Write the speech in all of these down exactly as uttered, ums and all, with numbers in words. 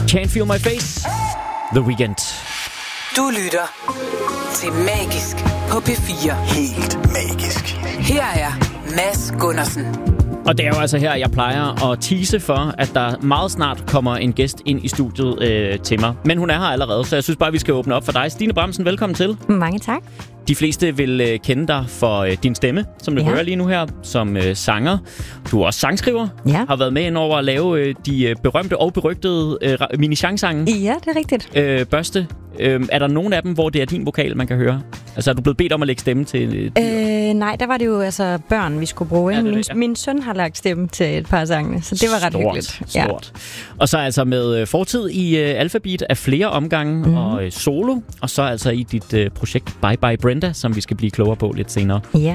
Can't Feel My Face, The Weeknd. Du lytter til Magisk på P fire. Helt magisk. Her er Mads Gundersen. Og det er jo altså her, jeg plejer at tease for, at der meget snart kommer en gæst ind i studiet øh, til mig. Men hun er her allerede, så jeg synes bare, vi skal åbne op for dig. Stine Bramsen, velkommen til. Mange tak. De fleste vil øh, kende dig for øh, din stemme, som du ja. hører lige nu her, som øh, sanger. Du er også sangskriver. Ja. Har været med ind over at lave øh, de øh, berømte og berygtede øh, mini-changsange. Ja, det er rigtigt. Øh, Børste, øh, er der nogen af dem, hvor det er din vokal, man kan høre? Altså, er du blevet bedt om at lægge stemme til? Øh, øh, nej, der var det jo altså børn, vi skulle bruge. Ja, det, min, ja. min søn har lagt stemme til et par sange, så det var ret stort, hyggeligt. Stort. Ja. Og så altså med øh, fortid i øh, Alphabeat af flere omgange mm-hmm. og øh, solo, og så altså i dit øh, projekt Bye Bye Brenda, som vi skal blive klogere på lidt senere. Ja.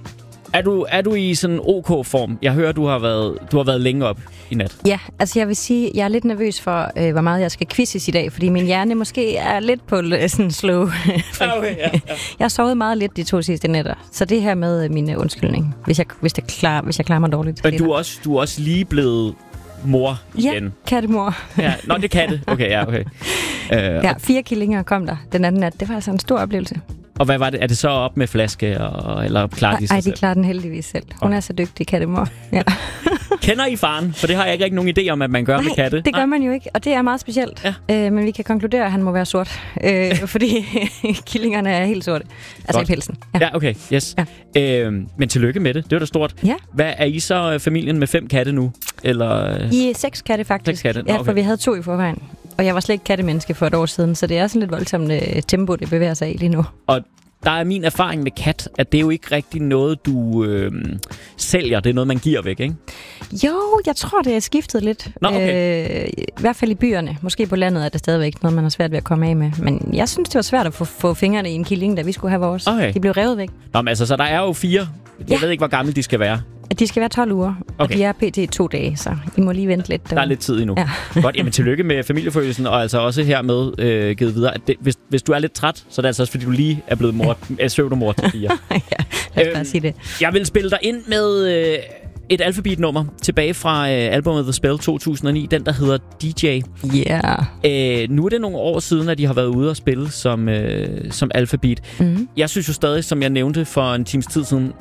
Er du, er du i sådan en OK-form? Jeg hører, du har været, du har været længe op i nat. Ja, altså jeg vil sige, jeg er lidt nervøs for, øh, hvor meget jeg skal quizzes i dag, fordi min hjerne måske er lidt på øh, sådan slow. Okay, ja, ja. Jeg har sovet meget lidt de to sidste nætter, så det her med min øh, undskyldning, hvis jeg, hvis, det klar, hvis jeg klarer mig dårligt. Men du er, også, du er også lige blevet mor igen. Ja, kattemor. Ja, nå, det kan det. Okay, ja, okay. Uh, ja, fire killinger kom der den anden nat. Det var altså en stor oplevelse. Og hvad var det? Er det så op med flaske, og, eller klarer de sig Ej, selv? de klarer den heldigvis selv. Hun okay. er så dygtig, kattemor. Ja. Kender I faren? For det har jeg ikke rigtig nogen idé om, at man gør Nej, med katte. det gør Nej. man jo ikke, og det er meget specielt. Ja. Øh, men vi kan konkludere, at han må være sort, øh, fordi killingerne er helt sorte. Altså Godt. I pelsen. Ja, ja okay, yes. Ja. Øh, men tillykke med det, det var da stort. Ja. Hvad er I så familien med fem katte nu? Eller? I er seks katte faktisk. Seks katte? Ja, okay. for vi havde to i forvejen. Og jeg var slet ikke kattemenneske for et år siden, så det er sådan lidt voldsomt uh, tempo, det bevæger sig i lige nu. Og der er min erfaring med kat, at det er jo ikke rigtig noget, du øh, sælger. Det er noget, man giver væk, ikke? Jo, jeg tror, det er skiftet lidt. Nå, okay. øh, I hvert fald i byerne. Måske på landet er det stadigvæk noget, man har svært ved at komme af med. Men jeg synes, det var svært at få, få fingrene i en killing, da vi skulle have vores. Okay. De blev revet væk. Nå, men altså, så der er jo fire. Jeg ja. ved ikke, hvor gamle de skal være. De skal være tolv uger, okay. Og de er pt. to dage, så I må lige vente lidt. Der er lidt tid endnu. Ja. Godt, jamen tillykke med familieforøgelsen, og altså også hermed øh, givet videre, at det, hvis, hvis du er lidt træt, så er det altså også, fordi du lige er blevet mor, er søvnmor til fire. Ja, lad os bare sige det. Jeg vil spille dig ind med øh, et Alphabeat-nummer tilbage fra øh, albumet The Spell to tusind og ni, den der hedder D J. Ja. Yeah. Øh, nu er det nogle år siden, at de har været ude og spille som, øh, som Alphabeat. Mm. Jeg synes jo stadig, som jeg nævnte for en times tid siden,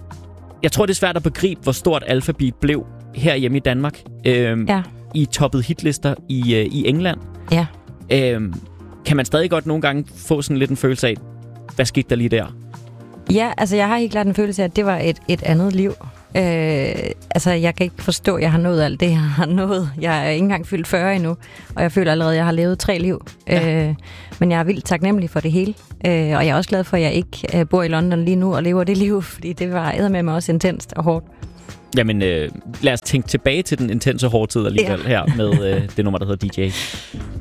jeg tror, det er svært at begribe, hvor stort Alphabeat blev herhjemme i Danmark. Øhm, ja. I toppede hitlister i, øh, i England. Ja. Øhm, kan man stadig godt nogle gange få sådan lidt en følelse af, hvad skete der lige der? Ja, altså jeg har helt klart en følelse af, at det var et, et andet liv. Øh, altså jeg kan ikke forstå, at jeg har nået alt det, jeg har nået. Jeg er ikke engang fyldt fyrre endnu, og jeg føler allerede, at jeg har levet tre liv. Ja. Øh, men jeg er vildt taknemmelig for det hele. Øh, og jeg er også glad for, at jeg ikke øh, bor i London lige nu og lever det liv, fordi det var eddermame også intenst og hårdt. Jamen, øh, lad os tænke tilbage til den intense hårde tid alligevel ja. her med øh, det nummer, der hedder D J.